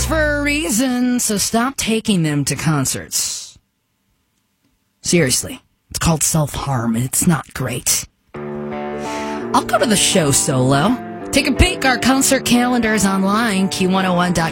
happens for a reason, so stop taking them to concerts. Seriously, it's called self-harm, and it's not great. I'll go to the show solo. Take a peek. Our concert calendar is online, Q101.com.